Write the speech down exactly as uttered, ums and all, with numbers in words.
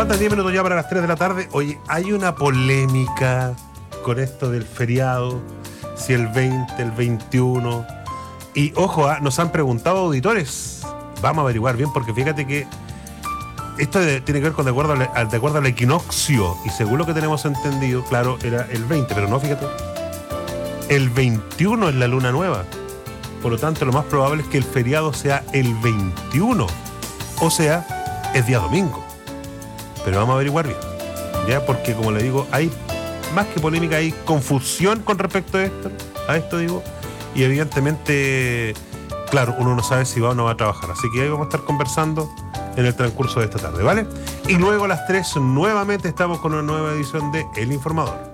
Faltan diez minutos ya para las tres de la tarde. Oye, hay una polémica con esto del feriado, si el veinte, el veintiuno. Y ojo, ¿eh? Nos han preguntado auditores. Vamos a averiguar bien, porque fíjate que esto de, tiene que ver con de acuerdo, al, de acuerdo al equinoccio. Y según lo que tenemos entendido, claro, era el veinte, pero no, fíjate. El veintiuno es la luna nueva. Por lo tanto, lo más probable es que el feriado sea el veintiuno. O sea, es día domingo. Pero vamos a averiguar bien. Ya, porque como le digo, hay más que polémica, hay confusión con respecto a esto. A esto digo. Y evidentemente, claro, uno no sabe si va o no va a trabajar. Así que ahí vamos a estar conversando en el transcurso de esta tarde, ¿vale? Y luego a las tres nuevamente estamos con una nueva edición de El Informador.